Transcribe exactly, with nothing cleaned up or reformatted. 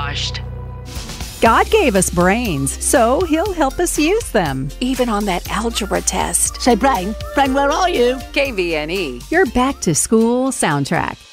brainwashed. God gave us brains, so He'll help us use them. Even on that algebra test. Say, Brain, Brain, where are you? K V N E. Your back to school soundtrack.